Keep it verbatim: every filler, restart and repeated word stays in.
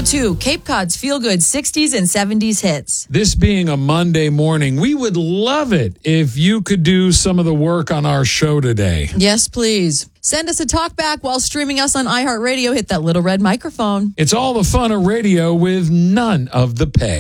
two, Cape Cod's feel-good sixties and seventies hits. This being a Monday morning, we would love it if you could do some of the work on our show today. Yes, please. Send us a talk back while streaming us on iHeartRadio. Hit that little red microphone. It's all the fun of radio with none of the pay.